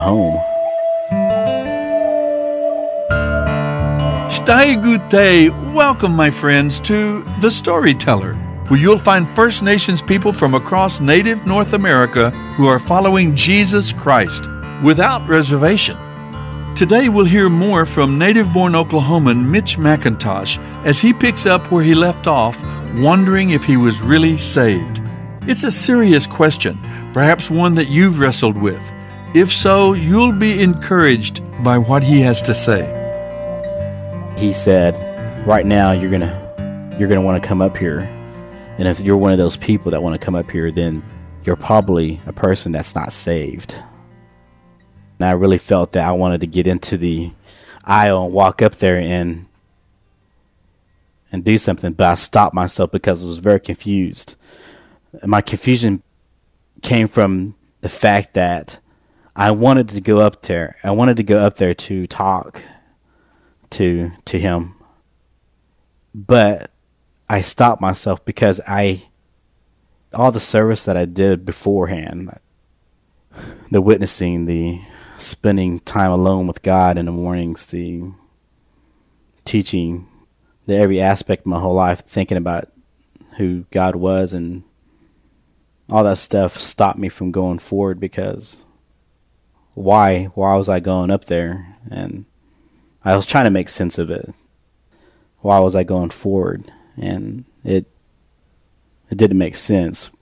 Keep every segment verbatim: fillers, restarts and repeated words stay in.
home. Stai Gute, welcome my friends to The Storyteller, where you'll find First Nations people from across native North America who are following Jesus Christ without reservation. Today we'll hear more from native-born Oklahoman Mitch McIntosh as he picks up where he left off, wondering if he was really saved. It's a serious question, perhaps one that you've wrestled with. If so, you'll be encouraged by what he has to say. He said, right now you're gonna you're gonna want to come up here, and if you're one of those people that want to come up here, then you're probably a person that's not saved. And I really felt that I wanted to get into the aisle and walk up there and and do something, but I stopped myself because I was very confused. My confusion came from the fact that I wanted to go up there. I wanted to go up there to talk to to him, but I stopped myself because I all the service that I did beforehand, the witnessing, the spending time alone with God in the mornings, the teaching, the every aspect of my whole life, thinking about who God was, and all that stuff stopped me from going forward. Because why why was I going up there? And I was trying to make sense of it. Why was I going forward? And it it didn't make sense.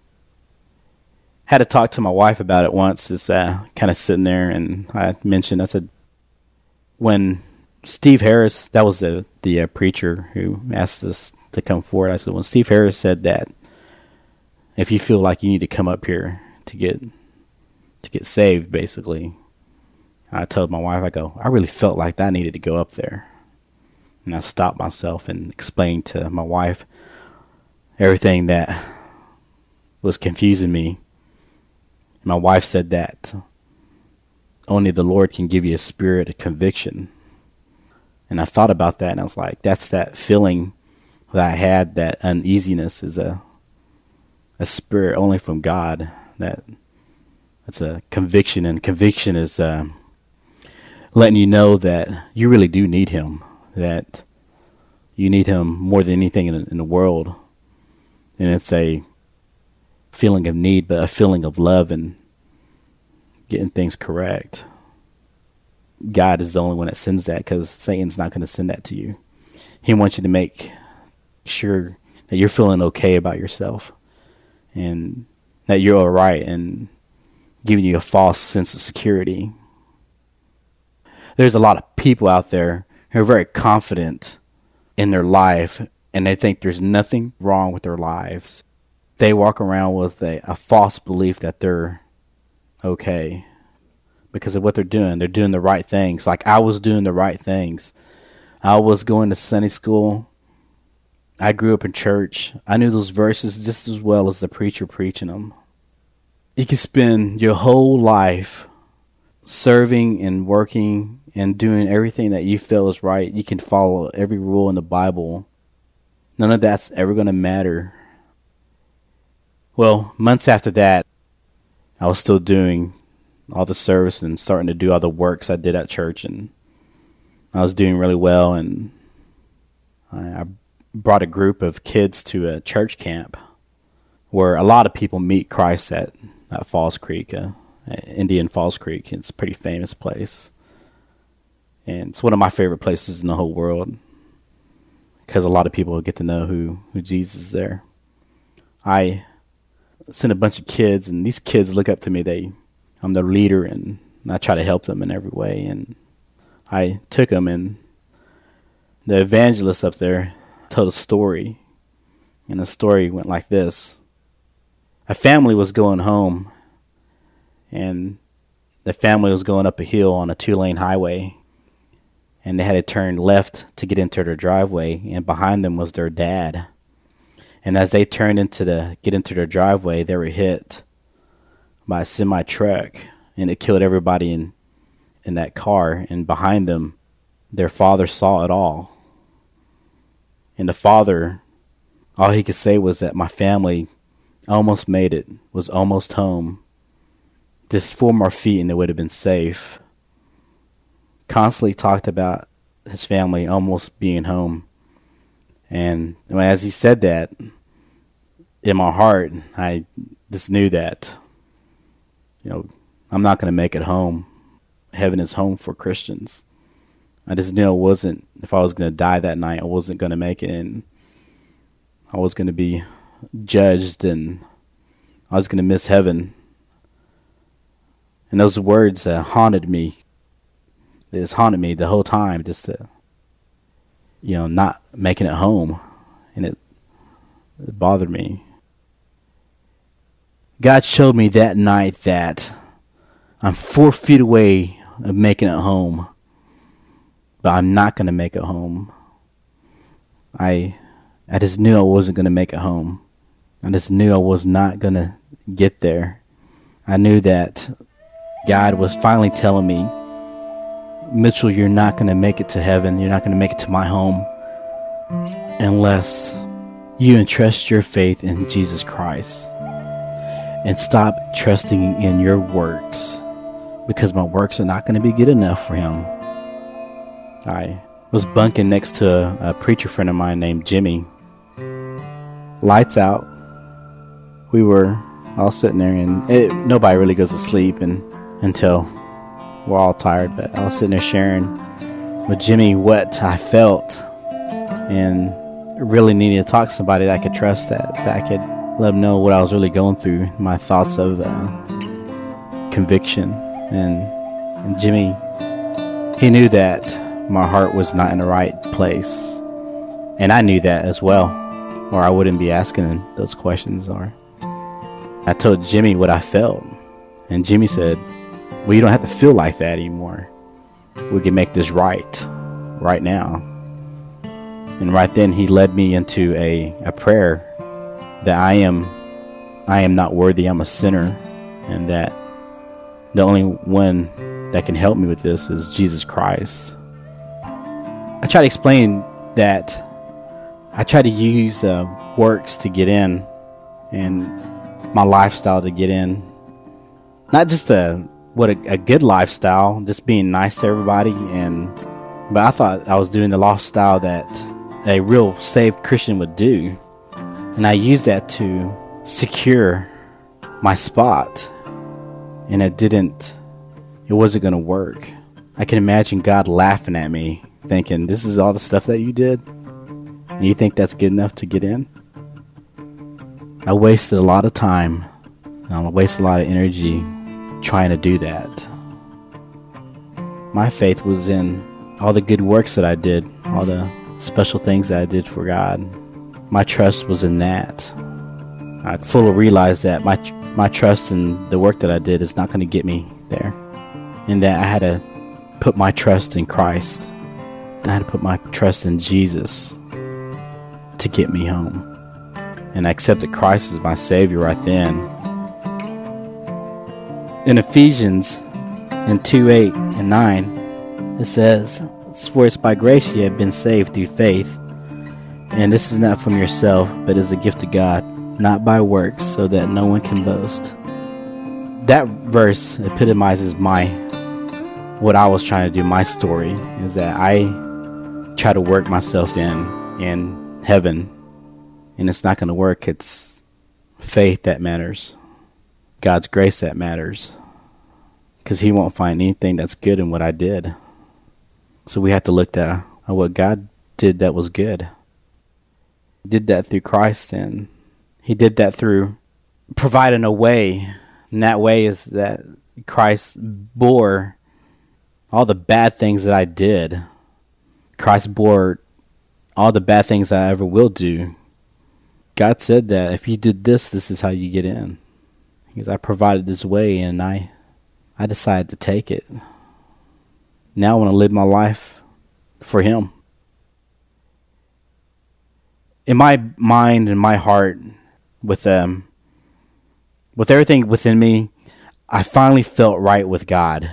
Had to talk to my wife about it once. It's uh, kind of sitting there, and I mentioned, I said, when Steve Harris, that was the the uh, preacher who asked us to come forward. I said, when Steve Harris said that, if you feel like you need to come up here to get to get saved, basically, I told my wife, I go, I really felt like I needed to go up there. And I stopped myself and explained to my wife everything that was confusing me. My wife said that only the Lord can give you a spirit of conviction. And I thought about that, and I was like, that's that feeling that I had, that uneasiness is a a spirit only from God. That that's a conviction, and conviction is uh, letting you know that you really do need him, that you need him more than anything in, in the world. And it's a feeling of need, but a feeling of love and getting things correct. God is the only one that sends that, because Satan's not going to send that to you. He wants you to make sure that you're feeling okay about yourself, and that you're all right, and giving you a false sense of security. There's a lot of people out there who are very confident in their life, and they think there's nothing wrong with their lives. They walk around with a, a false belief that they're okay because of what they're doing. They're doing the right things. Like I was doing the right things. I was going to Sunday school. I grew up in church. I knew those verses just as well as the preacher preaching them. You can spend your whole life serving and working and doing everything that you feel is right. You can follow every rule in the Bible. None of that's ever going to matter. Well, months after that, I was still doing all the service and starting to do all the works I did at church, and I was doing really well, and I brought a group of kids to a church camp where a lot of people meet Christ at, at Falls Creek, uh, Indian Falls Creek. It's a pretty famous place. And it's one of my favorite places in the whole world, because a lot of people get to know who, who Jesus is there. I sent a bunch of kids, and these kids look up to me. They, I'm their leader, and I try to help them in every way. And I took them, and the evangelist up there told a story, and the story went like this. A family was going home, and the family was going up a hill on a two-lane highway, and they had to turn left to get into their driveway, and behind them was their dad. And as they turned into the get into their driveway, they were hit by a semi truck, and it killed everybody in in that car. And behind them, their father saw it all. And the father, all he could say was that my family almost made it, was almost home, just four more feet and they would have been safe. Constantly talked about his family almost being home. And as he said that, in my heart, I just knew that, you know, I'm not going to make it home. Heaven is home for Christians. I just knew I wasn't, if I was going to die that night, I wasn't going to make it. And I was going to be judged and I was going to miss heaven. And those words uh, haunted me. It just haunted me the whole time, just to, you know, not making it home. And it, it bothered me. God showed me that night that I'm four feet away of making it home, but I'm not going to make it home. I I just knew I wasn't going to make it home. I just knew I was not going to get there. I knew that God was finally telling me, Mitchell, you're not going to make it to heaven. You're not going to make it to my home unless you entrust your faith in Jesus Christ and stop trusting in your works, because my works are not going to be good enough for him. I was bunking next to a, a preacher friend of mine named Jimmy. Lights out. We were all sitting there, and it, nobody really goes to sleep and, until we're all tired, but I was sitting there sharing with Jimmy what I felt and really needed to talk to somebody that I could trust, that, that I could let them know what I was really going through, my thoughts of uh, conviction. And, and Jimmy, he knew that my heart was not in the right place. And I knew that as well, or I wouldn't be asking those questions. Or I told Jimmy what I felt, and Jimmy said, well, you don't have to feel like that anymore. We can make this right, right now. And right then he led me into a, a prayer that I am, I am not worthy, I'm a sinner, and that the only one that can help me with this is Jesus Christ. I try to explain that I try to use uh, works to get in, and my lifestyle to get in. Not just a what a, a good lifestyle, just being nice to everybody, and but I thought I was doing the lifestyle that a real saved Christian would do, and I used that to secure my spot, and it didn't. It wasn't going to work. I can imagine God laughing at me, thinking, "This is all the stuff that you did, and you think that's good enough to get in?" I wasted a lot of time. I wasted a lot of energy trying to do that. My faith was in all the good works that I did, all the special things that I did for God. My trust was in that. I fully realized that my my trust in the work that I did is not going to get me there, and that I had to put my trust in Christ. I had to put my trust in Jesus to get me home. And I accepted Christ as my Savior right then. In Ephesians in two eight and nine, it says, "For it's by grace ye have been saved through faith, and this is not from yourself, but is a gift of God, not by works, so that no one can boast." That verse epitomizes my what I was trying to do. My story is that I try to work myself in in heaven, and it's not going to work. It's faith that matters, God's grace that matters, because he won't find anything that's good in what I did. So we have to look at, at what God did that was good. He did that through Christ, and he did that through providing a way, and that way is that Christ bore all the bad things that I did. Christ bore all the bad things I ever will do. God said that if you did this, this is how you get in. Because I provided this way, and I I decided to take it. Now I want to live my life for him. In my mind and my heart, with um, with everything within me, I finally felt right with God.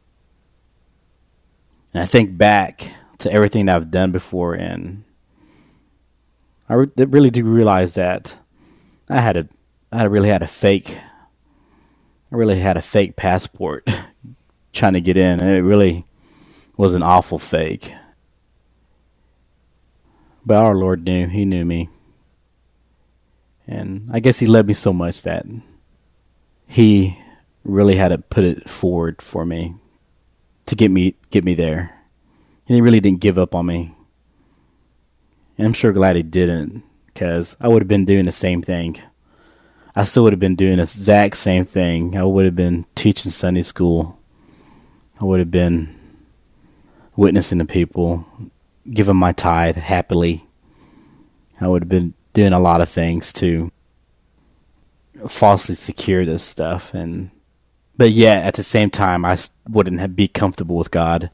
And I think back to everything that I've done before, and I re- really do realize that I had a, I really had a fake I really had a fake passport trying to get in, and it really was an awful fake. But our Lord knew. He knew me. And I guess he loved me so much that he really had to put it forward for me to get me get me there. And he really didn't give up on me. And I'm sure glad he didn't, because I would have been doing the same thing. I still would have been doing the exact same thing. I would have been teaching Sunday school. I would have been witnessing to people, giving my tithe happily. I would have been doing a lot of things to falsely secure this stuff. And but yet, at the same time, I wouldn't have, be comfortable with God.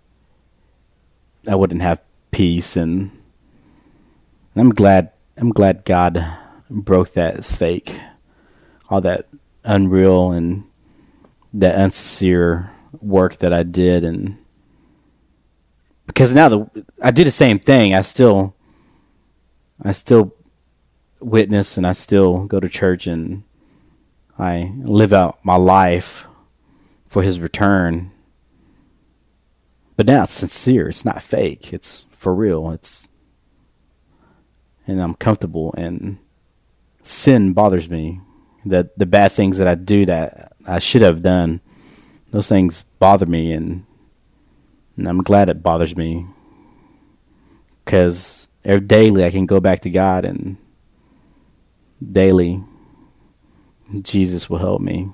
I wouldn't have peace, and I'm glad. I'm glad God broke that fake, all that unreal and that unsincere work that I did, and because now the I do the same thing. I still, I still witness, and I still go to church, and I live out my life for His return. But now it's sincere. It's not fake. It's for real. It's and I'm comfortable. And sin bothers me. That the bad things that I do that I should have done, those things bother me, and, and I'm glad it bothers me, because daily I can go back to God, and daily Jesus will help me.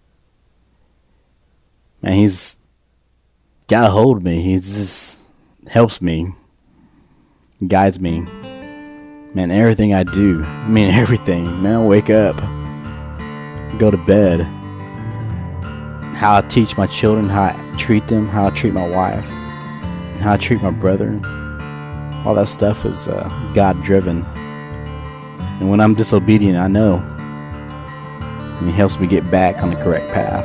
And He's got a hold of me. He just helps me, guides me. Man, everything I do, I mean everything. Man, I wake up, go to bed, how I teach my children, how I treat them, how I treat my wife, how I treat my brother. All that stuff is uh, God-driven. And when I'm disobedient, I know. And He helps me get back on the correct path.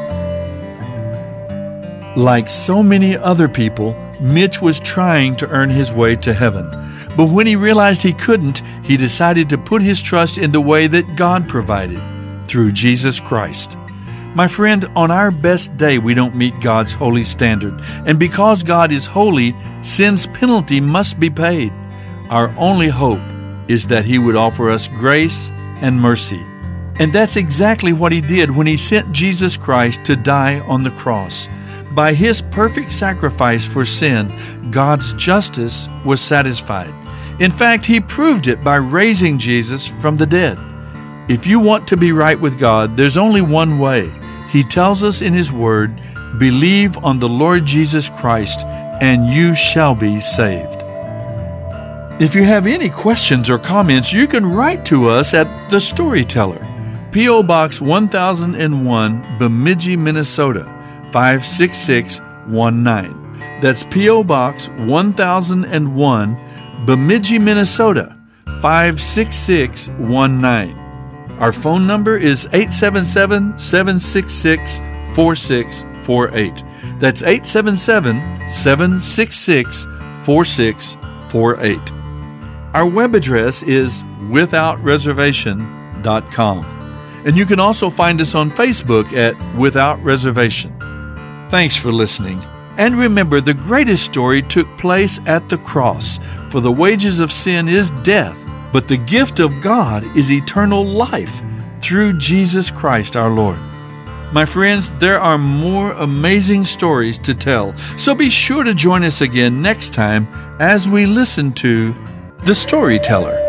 Like so many other people, Mitch was trying to earn his way to heaven. But when he realized he couldn't, he decided to put his trust in the way that God provided, through Jesus Christ. My friend, on our best day, we don't meet God's holy standard. And because God is holy, sin's penalty must be paid. Our only hope is that He would offer us grace and mercy. And that's exactly what He did when He sent Jesus Christ to die on the cross. By His perfect sacrifice for sin, God's justice was satisfied. In fact, He proved it by raising Jesus from the dead. If you want to be right with God, there's only one way. He tells us in His Word, "Believe on the Lord Jesus Christ, and you shall be saved." If you have any questions or comments, you can write to us at The Storyteller, P O Box one thousand one, Bemidji, Minnesota, five six six one nine. That's P O Box one thousand one, Bemidji, Minnesota, five six six one nine. Our phone number is eight seven seven, seven six six, four six four eight. That's eight seven seven, seven six six, four six four eight. Our web address is without reservation dot com. And you can also find us on Facebook at Without Reservation. Thanks for listening. And remember, the greatest story took place at the cross. For the wages of sin is death, but the gift of God is eternal life through Jesus Christ our Lord. My friends, there are more amazing stories to tell, so be sure to join us again next time as we listen to The Storyteller.